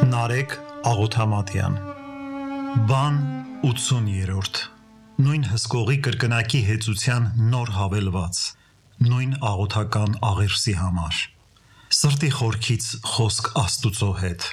Նարեկ Աղոթամատյան Բան 80-րդ Նույն հսկողի կրկնակի հեծության նոր հավելված Նույն աղոթական աղերսի համար Սրտի խորքից խոսք Աստուծո հետ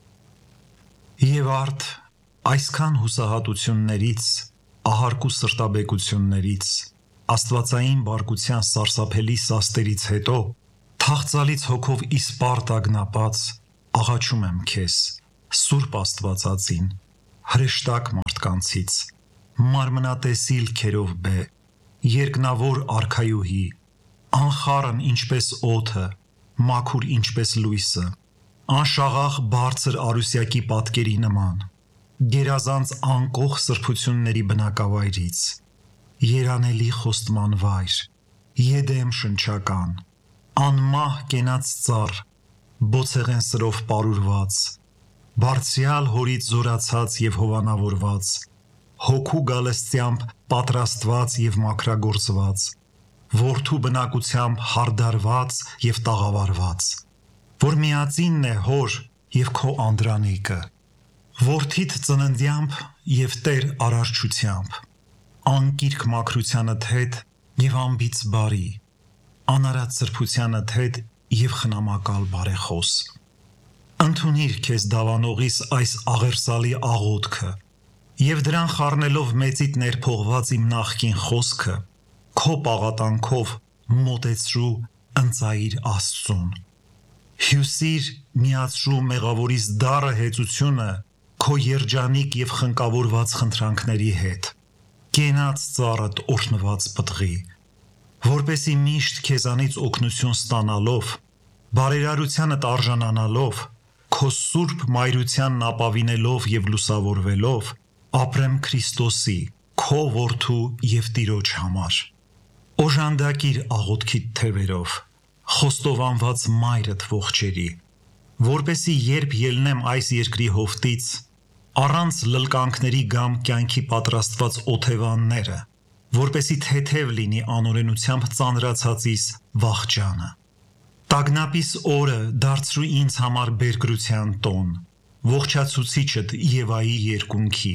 Եվ արդ այսքան հուսահատություններից ահարկու սրտաբեկություններից աստվածային բարկության սարսափելի սաստերից հետո թախծալից հոգով իսպառ տագնապած աղաչում եմ քեզ Սուրբ Աստվածածին հրեշտակ մարդկանցից մարմնատեսիլ քերով բե երկնավոր արքայուհի անխառն ինչպես օդը մաքուր ինչպես լույսը անշաղախ բարձր արուսյակի պատկերի նման գերազանց անկող սրբությունների բնակավայրից երանելի խոստման վայր Եդեմ շնչական անմահ կենաց ծառ բոցեղեն սրով պարուրված բարձրյալ հորից զորացած եւ հովանավորված հոգու գալստյամբ պատրաստված եւ մաքրագործված որդու բնակությամբ հարդարված եւ տաղավարված որ միածինն է հոր եւ քո անդրանիկը որդիդ ծննդյամբ եւ Տեր արարչությամբ անկիրք մաքրությանդ հետ եւ անբիծ բարի անարատ սրբությանդ հետ եւ խնամակալ բարեխոս ընդունիր քեզ դավանողիս այս աղերսալի աղոթքը եւ դրան խառնելով մեծիդ ներփողված իմ նախկին խոսքը քո պաղատանքով մոտեցրու ընծայիր Աստծուն հյուսիր միացրու մեղավորիս դառը հեծությունը քո երջանիկ եւ խնկավորված խնդրանքների հետ կենաց ծառդ օրհնված պտղի որպեսի միշտ քեզանից օգնություն ստանալով բարերարությանդ արժանանալով քո սուրբ մայրությանն ապավինելով եւ լուսավորվելով ապրեմ Քրիստոսի քո որդու եւ Տիրոջ համար օժանդակիր աղոթքիդ թևերով խոստովանված մայրդ ողջերի որպեսի երբ ելնեմ այս երկրի հովտից առանց լլկանքների գամ կյանքի պատրաստված օթևանները որպեսի թեթև լինի անօրենությամբ ծանրացածիս վախճանը Տագնապիս օրը դարձրու ինձ համար բերկրության տոն ողջացուցիչդ Եվայի երկունքի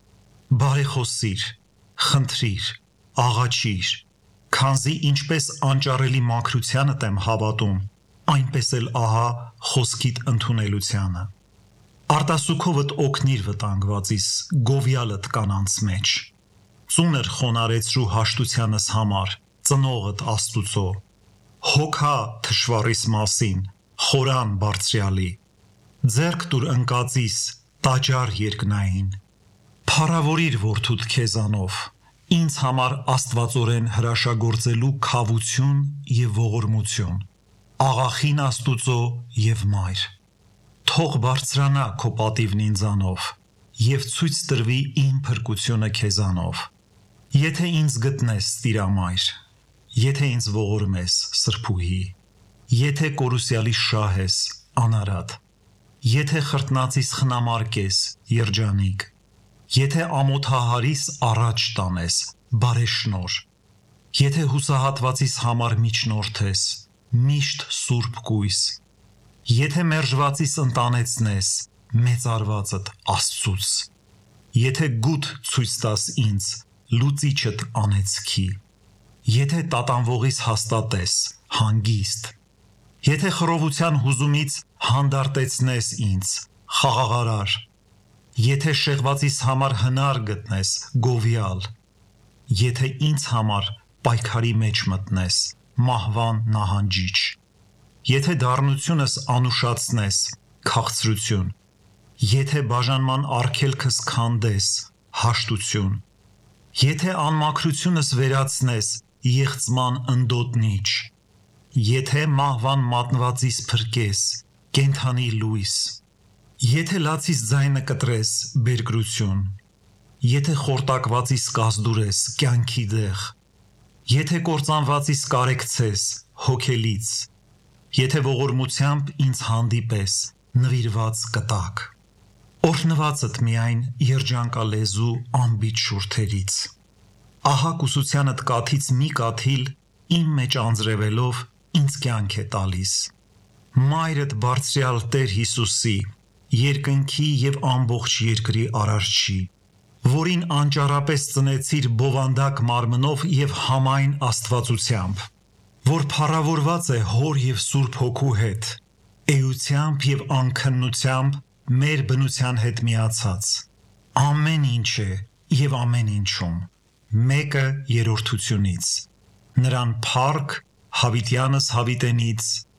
բարեխոսիր խնդրիր աղաչիր քանզի ինչպես անճարելի մաքրությանդ եմ հավատում այնպես էլ ահա խոսքիդ ընդունելությանը արտասուքովդ օգնիր վտանգվածիս գովյալդ կանանց մեջ ծուներ խոնարեցրու հաշտությանս համար ծնողդ Աստուծո հոգա թշվառիս մասին խորան բարձրյալի ձեռք տուր ընկածիս տաճար երկնային փառավորիր որդուդ քեզանով ինձ համար աստվածորեն հրաշագործելու քավություն եւ ողորմություն աղախին Աստուծո եւ մայր թող բարձրանա քո պատիվն ինձանով եւ ցույց տրվի իմ փրկությունը քեզանով եթե ինձ գտնես Տիրամայր Եթե ինձ ողորմես սրբուհի Եթե կորուսյալի շահ ես անարատ Եթե խրտնածիս խնամարկես երջանիկ Եթե ամոթահարիս առաջ տանես բարեշնոր Եթե հուսահատվածիս համար միջնորդ ես միշտ սուրբ կույս Եթե մերժվածիս ընտանեցնես մեծարվածդ Աստծուց Եթե գութ ցույց տաս ինձ լուծիչդ անեծքի Եթե տատանվողիս հաստատես, հանգիստ, եթե խռովության հուզումից հանդարտեցնես ինձ, խաղաղարար, եթե շեղվածիս համար հնար գտնես, գովյալ, եթե ինձ համար պայքարի մեջ մտնես, մահվան նահանջիչ, եթե դառնությունս անուշացնես, քաղցրություն, եթե բաժանման արգելքս քանդես, հաշտություն, եթե անմաքրությունս վերացնես, Եղծման ընդոտնիչ Եթե մահվան մատնվածիս փրկես կենթանի լույս Եթե լացիս ձայնը կտրես բերկրություն Եթե խորտակվածիս կազդուրես կյանքի դեղ Եթե կործանվածիս կարեկցես հոգելից Եթե ողորմությամբ ինձ հանդիպես նվիրված կտակ Օրհնվածդ միայն երջանկալեզու անբիջ շուրթերից Ահա կուսությանդ կաթից մի կաթիլ իմ մեջ անձրևելով ինձ կյանք է տալիս Մայրդ բարձրյալ Տեր Հիսուսի երկնքի և ամբողջ երկրի արարչի, որին անճարապես ծնեցիր բովանդակ մարմնով և համայն աստվածությամբ, որ փառավորված է Հոր և Սուրբ Հոգու հետ, էությամբ և անքննությամբ մեր բնության հետ միացած, ամեն ինչ է և ամեն ինչում, մեկը երրորդությունից, նրան փառք հավիտյանս հավիտենից